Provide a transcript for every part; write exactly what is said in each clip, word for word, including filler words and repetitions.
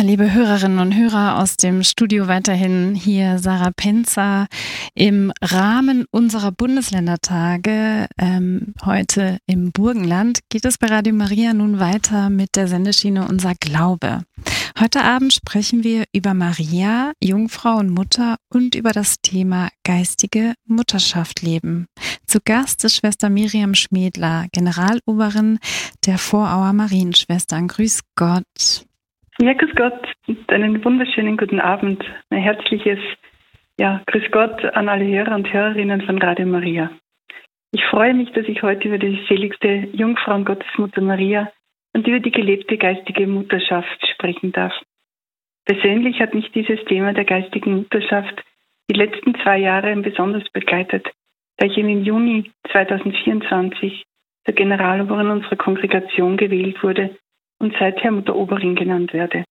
liebe Hörerinnen und Hörer aus dem Studio, weiterhin hier Sarah Penzer im Rahmen unserer Bundesländertage. Ähm, heute im Burgenland geht es bei Radio Maria nun weiter mit der Sendeschiene Unser Glaube. Heute Abend sprechen wir über Maria, Jungfrau und Mutter und über das Thema geistige Mutterschaft leben. Zu Gast ist Schwester Miriam Schmedler, Generaloberin der Vorauer Marienschwestern. Grüß Gott. Ja, grüß Gott und einen wunderschönen guten Abend. Ein herzliches ja, Grüß Gott an alle Hörer und Hörerinnen von Radio Maria. Ich freue mich, dass ich heute über die seligste Jungfrau und Gottesmutter Maria und über die gelebte geistige Mutterschaft sprechen darf. Persönlich hat mich dieses Thema der geistigen Mutterschaft die letzten zwei Jahre besonders begleitet, da ich im Juni zweitausendvierundzwanzig zur Generaloberin unserer Kongregation gewählt wurde und seither Mutter Oberin genannt werde.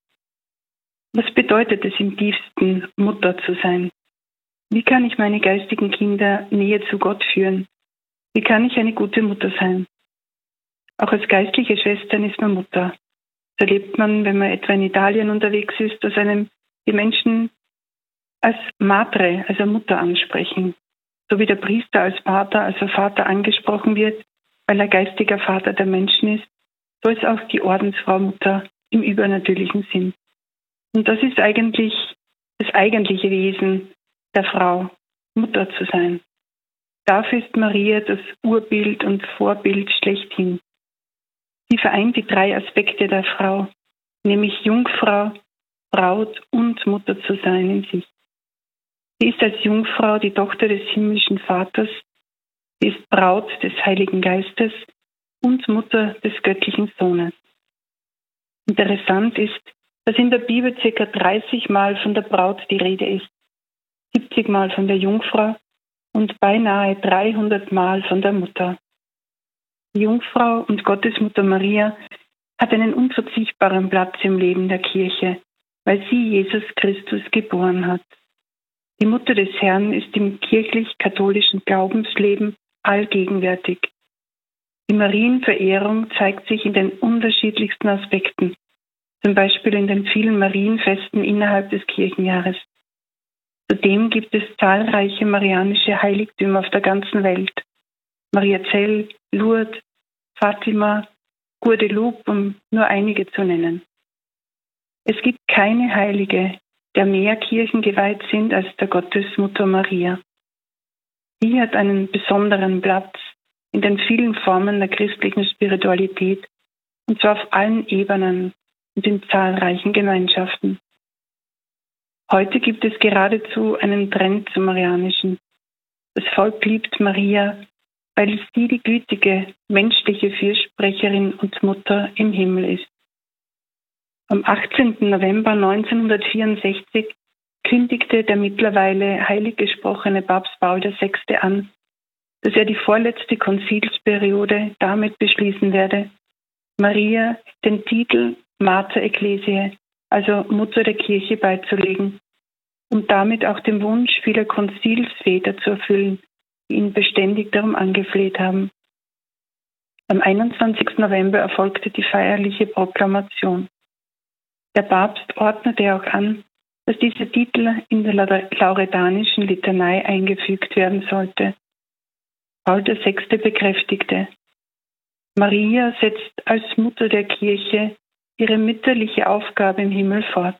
Was bedeutet es im tiefsten, Mutter zu sein? Wie kann ich meine geistigen Kinder näher zu Gott führen? Wie kann ich eine gute Mutter sein? Auch als geistliche Schwestern ist man Mutter. So erlebt man, wenn man etwa in Italien unterwegs ist, dass einem die Menschen als Madre, also Mutter ansprechen. So wie der Priester als Pater, also Vater angesprochen wird, weil er geistiger Vater der Menschen ist, so ist auch die Ordensfrau Mutter im übernatürlichen Sinn. Und das ist eigentlich das eigentliche Wesen der Frau, Mutter zu sein. Dafür ist Maria das Urbild und Vorbild schlechthin. Sie vereint die drei Aspekte der Frau, nämlich Jungfrau, Braut und Mutter zu sein in sich. Sie ist als Jungfrau die Tochter des himmlischen Vaters, sie ist Braut des Heiligen Geistes und Mutter des göttlichen Sohnes. Interessant ist, dass in der Bibel ca. dreißig Mal von der Braut die Rede ist, siebzig Mal von der Jungfrau und beinahe dreihundert Mal von der Mutter. Die Jungfrau und Gottesmutter Maria hat einen unverzichtbaren Platz im Leben der Kirche, weil sie Jesus Christus geboren hat. Die Mutter des Herrn ist im kirchlich-katholischen Glaubensleben allgegenwärtig. Die Marienverehrung zeigt sich in den unterschiedlichsten Aspekten, zum Beispiel in den vielen Marienfesten innerhalb des Kirchenjahres. Zudem gibt es zahlreiche marianische Heiligtümer auf der ganzen Welt. Mariazell, Lourdes, Fatima, Guadeloupe, um nur einige zu nennen. Es gibt keine Heilige, der mehr Kirchen geweiht sind als der Gottesmutter Maria. Sie hat einen besonderen Platz in den vielen Formen der christlichen Spiritualität, und zwar auf allen Ebenen und in zahlreichen Gemeinschaften. Heute gibt es geradezu einen Trend zum Marianischen. Das Volk liebt Maria, weil sie die gütige, menschliche Fürsprecherin und Mutter im Himmel ist. Am achtzehnten November neunzehnhundertvierundsechzig kündigte der mittlerweile heilig gesprochene Papst Paul der Sechste an, dass er die vorletzte Konzilsperiode damit beschließen werde, Maria den Titel Mater Ecclesiae, also Mutter der Kirche, beizulegen, um damit auch den Wunsch vieler Konzilsväter zu erfüllen, die ihn beständig darum angefleht haben. Am einundzwanzigsten November erfolgte die feierliche Proklamation. Der Papst ordnete auch an, dass dieser Titel in der lauretanischen Litanei eingefügt werden sollte. Paul der Sechste bekräftigte: Maria setzt als Mutter der Kirche ihre mütterliche Aufgabe im Himmel fort.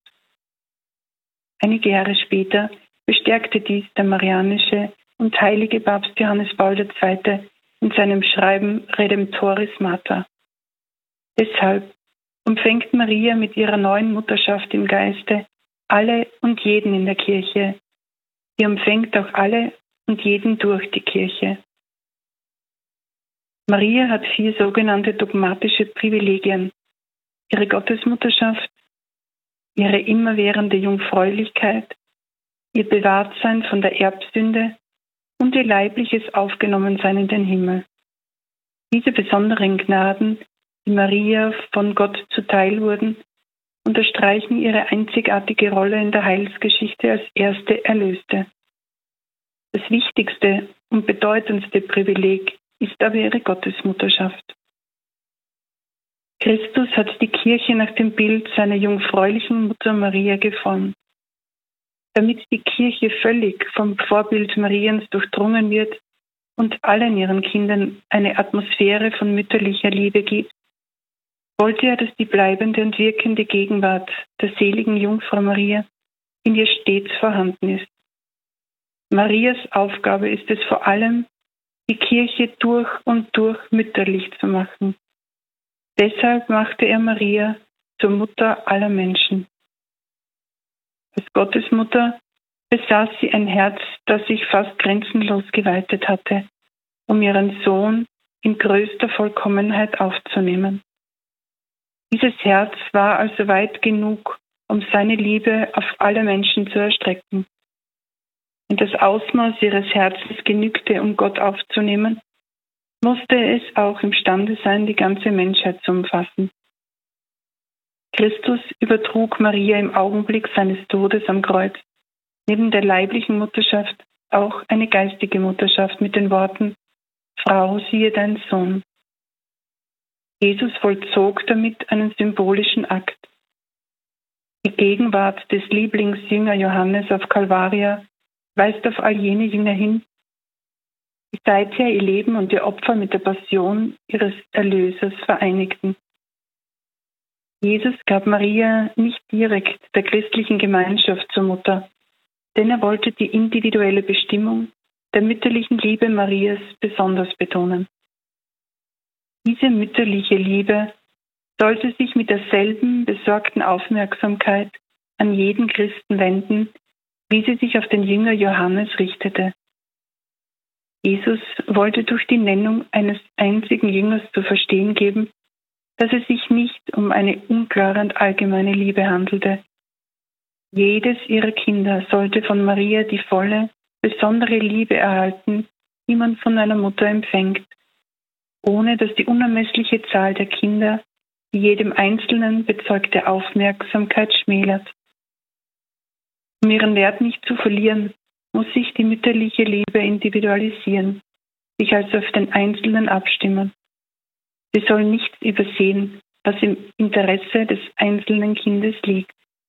Einige Jahre später bestärkte dies der marianische und heilige Papst Johannes Paul der Zweite in seinem Schreiben Redemptoris Mater. Deshalb umfängt Maria mit ihrer neuen Mutterschaft im Geiste alle und jeden in der Kirche. Sie umfängt auch alle und jeden durch die Kirche. Maria hat vier sogenannte dogmatische Privilegien: ihre Gottesmutterschaft, ihre immerwährende Jungfräulichkeit, ihr Bewahrtsein von der Erbsünde und ihr leibliches Aufgenommensein in den Himmel. Diese besonderen Gnaden, die Maria von Gott zuteil wurden, unterstreichen ihre einzigartige Rolle in der Heilsgeschichte als erste Erlöste. Das wichtigste und bedeutendste Privileg ist aber ihre Gottesmutterschaft. Christus hat die Kirche nach dem Bild seiner jungfräulichen Mutter Maria geformt. Damit die Kirche völlig vom Vorbild Mariens durchdrungen wird und allen ihren Kindern eine Atmosphäre von mütterlicher Liebe gibt, wollte er, dass die bleibende und wirkende Gegenwart der seligen Jungfrau Maria in ihr stets vorhanden ist. Marias Aufgabe ist es vor allem, die Kirche durch und durch mütterlich zu machen. Deshalb machte er Maria zur Mutter aller Menschen. Als Gottesmutter besaß sie ein Herz, das sich fast grenzenlos geweitet hatte, um ihren Sohn in größter Vollkommenheit aufzunehmen. Dieses Herz war also weit genug, um seine Liebe auf alle Menschen zu erstrecken. Wenn das Ausmaß ihres Herzens genügte, um Gott aufzunehmen, musste es auch imstande sein, die ganze Menschheit zu umfassen. Christus übertrug Maria im Augenblick seines Todes am Kreuz neben der leiblichen Mutterschaft auch eine geistige Mutterschaft mit den Worten: Frau, siehe dein Sohn. Jesus vollzog damit einen symbolischen Akt. Die Gegenwart des Lieblingsjünger Johannes auf Calvaria weist auf all jene Jünger hin, die seither ihr Leben und ihr Opfer mit der Passion ihres Erlösers vereinigten. Jesus gab Maria nicht direkt der christlichen Gemeinschaft zur Mutter, denn er wollte die individuelle Bestimmung der mütterlichen Liebe Marias besonders betonen. Diese mütterliche Liebe sollte sich mit derselben besorgten Aufmerksamkeit an jeden Christen wenden, wie sie sich auf den Jünger Johannes richtete. Jesus wollte durch die Nennung eines einzigen Jüngers zu verstehen geben, dass es sich nicht um eine unklare und allgemeine Liebe handelte. Jedes ihrer Kinder sollte von Maria die volle, besondere Liebe erhalten, die man von einer Mutter empfängt, ohne dass die unermessliche Zahl der Kinder die jedem Einzelnen bezeugte Aufmerksamkeit schmälert. Um ihren Wert nicht zu verlieren, muss sich die mütterliche Liebe individualisieren, sich also auf den Einzelnen abstimmen. Sie soll nichts übersehen, was im Interesse des einzelnen Kindes liegt.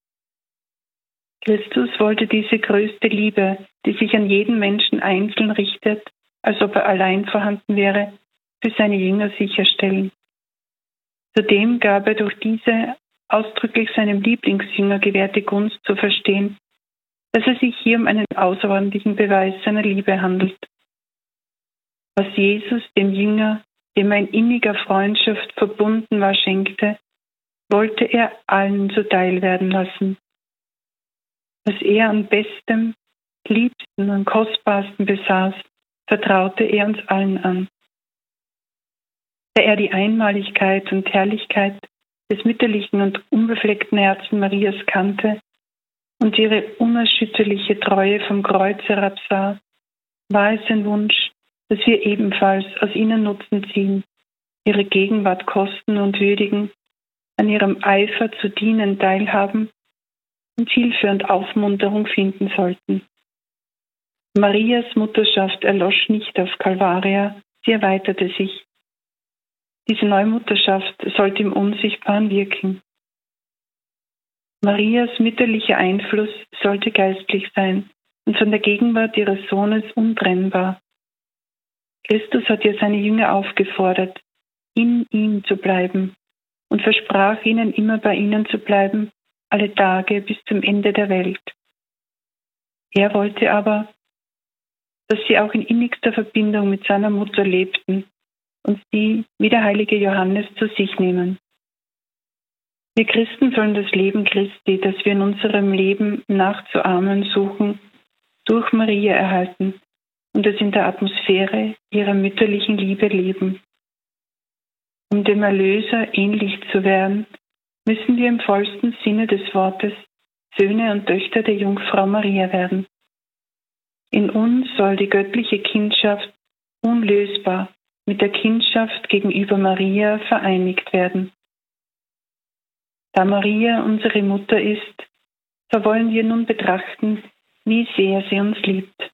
Christus wollte diese größte Liebe, die sich an jeden Menschen einzeln richtet, als ob er allein vorhanden wäre, für seine Jünger sicherstellen. Zudem gab er durch diese ausdrücklich seinem Lieblingsjünger gewährte Gunst zu verstehen, dass es sich hier um einen außerordentlichen Beweis seiner Liebe handelt. Was Jesus dem Jünger, dem er in inniger Freundschaft verbunden war, schenkte, wollte er allen zuteil werden lassen. Was er am bestem, liebsten und kostbarsten besaß, vertraute er uns allen an. Da er die Einmaligkeit und Herrlichkeit des mütterlichen und unbefleckten Herzens Marias kannte und ihre unerschütterliche Treue vom Kreuz herab sah, war es sein Wunsch, dass wir ebenfalls aus ihnen Nutzen ziehen, ihre Gegenwart kosten und würdigen, an ihrem Eifer zu dienen teilhaben und Hilfe und Aufmunterung finden sollten. Marias Mutterschaft erlosch nicht auf Calvaria, sie erweiterte sich. Diese Neumutterschaft sollte im Unsichtbaren wirken. Marias mütterlicher Einfluss sollte geistlich sein und von der Gegenwart ihres Sohnes untrennbar. Christus hat ja seine Jünger aufgefordert, in ihm zu bleiben und versprach ihnen, immer bei ihnen zu bleiben, alle Tage bis zum Ende der Welt. Er wollte aber, dass sie auch in innigster Verbindung mit seiner Mutter lebten und sie, wie der heilige Johannes, zu sich nehmen. Wir Christen sollen das Leben Christi, das wir in unserem Leben nachzuahmen suchen, durch Maria erhalten und es in der Atmosphäre ihrer mütterlichen Liebe leben. Um dem Erlöser ähnlich zu werden, müssen wir im vollsten Sinne des Wortes Söhne und Töchter der Jungfrau Maria werden. In uns soll die göttliche Kindschaft unlösbar mit der Kindschaft gegenüber Maria vereinigt werden. Da Maria unsere Mutter ist, so wollen wir nun betrachten, wie sehr sie uns liebt.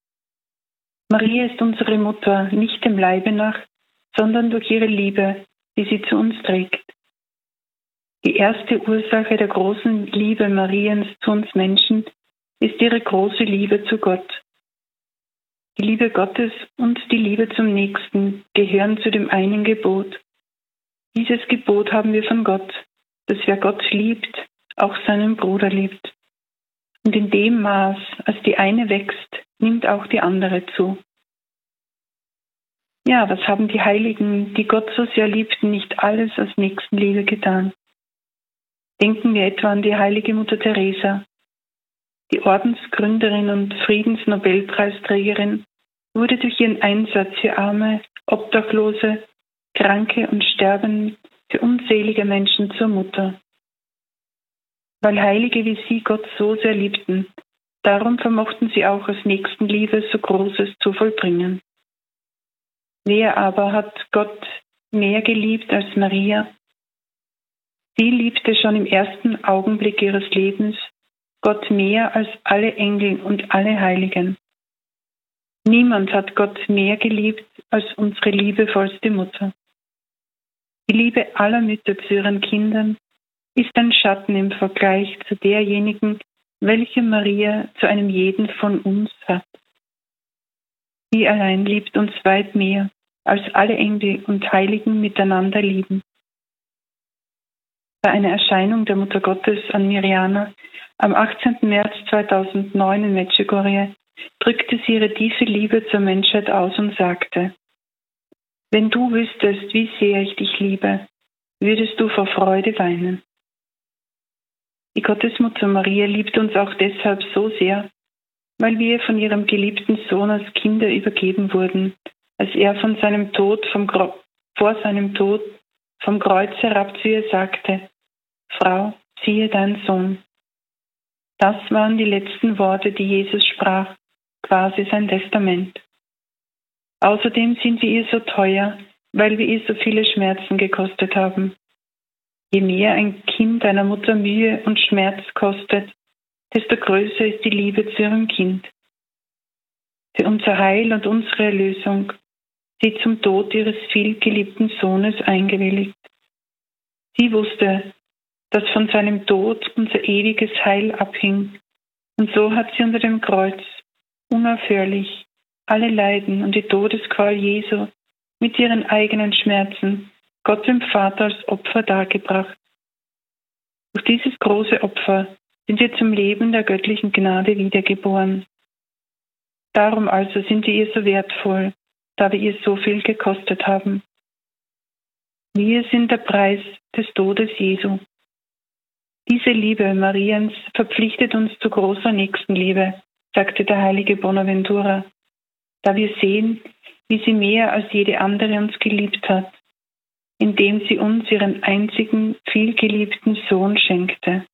Maria ist unsere Mutter nicht dem Leibe nach, sondern durch ihre Liebe, die sie zu uns trägt. Die erste Ursache der großen Liebe Mariens zu uns Menschen ist ihre große Liebe zu Gott. Die Liebe Gottes und die Liebe zum Nächsten gehören zu dem einen Gebot. Dieses Gebot haben wir von Gott, dass wer Gott liebt, auch seinen Bruder liebt. Und in dem Maß, als die eine wächst, nimmt auch die andere zu. Ja, was haben die Heiligen, die Gott so sehr liebten, nicht alles aus Nächstenliebe getan? Denken wir etwa an die heilige Mutter Teresa. Die Ordensgründerin und Friedensnobelpreisträgerin wurde durch ihren Einsatz für Arme, Obdachlose, Kranke und Sterbende für unzählige Menschen zur Mutter. Weil Heilige wie sie Gott so sehr liebten, darum vermochten sie auch aus Nächstenliebe so Großes zu vollbringen. Wer aber hat Gott mehr geliebt als Maria? Sie liebte schon im ersten Augenblick ihres Lebens Gott mehr als alle Engel und alle Heiligen. Niemand hat Gott mehr geliebt als unsere liebevollste Mutter. Die Liebe aller Mütter zu ihren Kindern ist ein Schatten im Vergleich zu derjenigen, welche Maria zu einem jeden von uns hat. Sie allein liebt uns weit mehr, als alle Engel und Heiligen miteinander lieben. Bei einer Erscheinung der Mutter Gottes an Mirjana am achtzehnten März zweitausendneun in Medjugorje drückte sie ihre tiefe Liebe zur Menschheit aus und sagte: Wenn du wüsstest, wie sehr ich dich liebe, würdest du vor Freude weinen. Die Gottesmutter Maria liebt uns auch deshalb so sehr, weil wir von ihrem geliebten Sohn als Kinder übergeben wurden, als er von seinem Tod, vom Gro- vor seinem Tod vom Kreuz herab zu ihr sagte: Frau, siehe dein Sohn. Das waren die letzten Worte, die Jesus sprach, quasi sein Testament. Außerdem sind wir ihr so teuer, weil wir ihr so viele Schmerzen gekostet haben. Je mehr ein Kind einer Mutter Mühe und Schmerz kostet, desto größer ist die Liebe zu ihrem Kind. Für unser Heil und unsere Erlösung sie zum Tod ihres vielgeliebten Sohnes eingewilligt. Sie wusste, dass von seinem Tod unser ewiges Heil abhing, und so hat sie unter dem Kreuz unaufhörlich alle Leiden und die Todesqual Jesu mit ihren eigenen Schmerzen Gott dem Vater als Opfer dargebracht. Durch dieses große Opfer sind wir zum Leben der göttlichen Gnade wiedergeboren. Darum also sind wir ihr so wertvoll, da wir ihr so viel gekostet haben. Wir sind der Preis des Todes Jesu. Diese Liebe Mariens verpflichtet uns zu großer Nächstenliebe, sagte der heilige Bonaventura, da wir sehen, wie sie mehr als jede andere uns geliebt hat, indem sie uns ihren einzigen, vielgeliebten Sohn schenkte.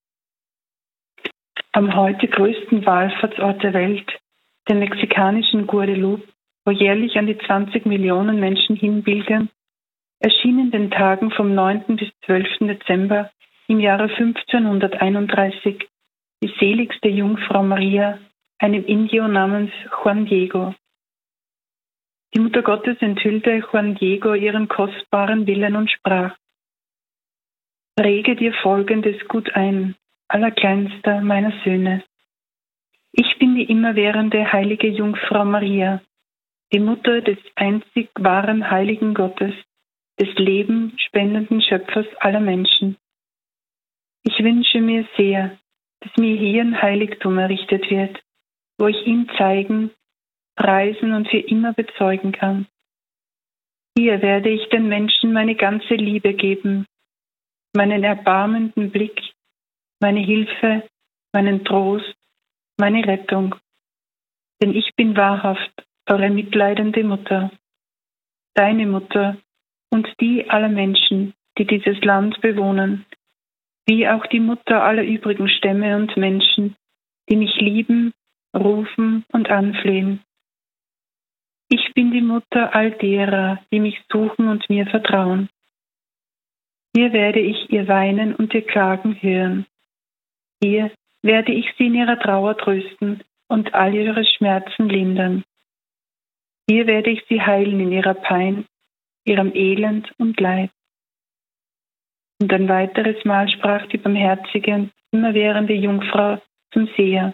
Am heute größten Wallfahrtsort der Welt, dem mexikanischen Guadalupe, wo jährlich an die zwanzig Millionen Menschen hinpilgern, erschien in den Tagen vom neunten bis zwölften Dezember im Jahre fünfzehnhunderteinunddreißig die seligste Jungfrau Maria, einem Indio namens Juan Diego. Die Mutter Gottes enthüllte Juan Diego ihren kostbaren Willen und sprach: Präge dir Folgendes gut ein, allerkleinster meiner Söhne. Ich bin die immerwährende heilige Jungfrau Maria, die Mutter des einzig wahren heiligen Gottes, des Leben spendenden Schöpfers aller Menschen. Ich wünsche mir sehr, dass mir hier ein Heiligtum errichtet wird, wo ich ihn zeigen, preisen und für immer bezeugen kann. Hier werde ich den Menschen meine ganze Liebe geben, meinen erbarmenden Blick, meine Hilfe, meinen Trost, meine Rettung. Denn ich bin wahrhaft eure mitleidende Mutter, deine Mutter und die aller Menschen, die dieses Land bewohnen, wie auch die Mutter aller übrigen Stämme und Menschen, die mich lieben, rufen und anflehen. Ich bin die Mutter all derer, die mich suchen und mir vertrauen. Hier werde ich ihr Weinen und ihr Klagen hören. Hier werde ich sie in ihrer Trauer trösten und all ihre Schmerzen lindern. Hier werde ich sie heilen in ihrer Pein, ihrem Elend und Leid. Und ein weiteres Mal sprach die barmherzige und immerwährende Jungfrau zum Seher: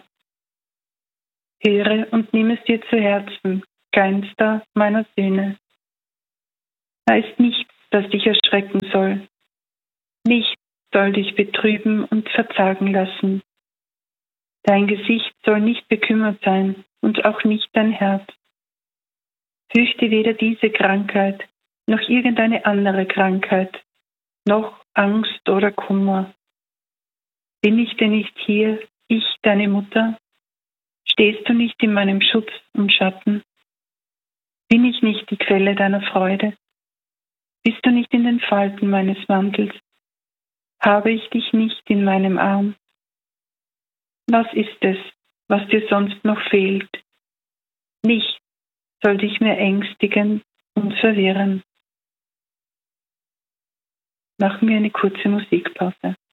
Höre und nimm es dir zu Herzen, kleinster meiner Söhne. Da ist nichts, das dich erschrecken soll. Nichts soll dich betrüben und verzagen lassen. Dein Gesicht soll nicht bekümmert sein und auch nicht dein Herz. Fürchte weder diese Krankheit, noch irgendeine andere Krankheit, noch Angst oder Kummer. Bin ich denn nicht hier, ich, deine Mutter? Stehst du nicht in meinem Schutz und Schatten? Bin ich nicht die Quelle deiner Freude? Bist du nicht in den Falten meines Mantels? Habe ich dich nicht in meinem Arm? Was ist es, was dir sonst noch fehlt? Nichts soll dich mehr ängstigen und verwirren. Machen wir eine kurze Musikpause.